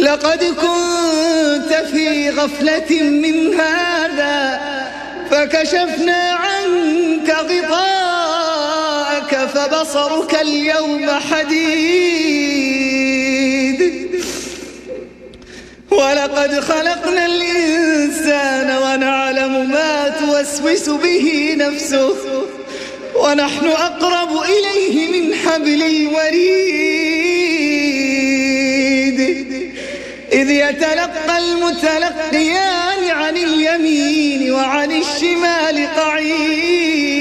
لقد كنت في غفلة من هذا فكشفنا عنك غطاءك فبصرك اليوم حديد ولقد خلقنا الإنسان ونعلم ما توسوس به نفسه ونحن أقرب إليه من حبل الوريد إذ يتلقى المتلقيان عن اليمين وعن الشمال قعيد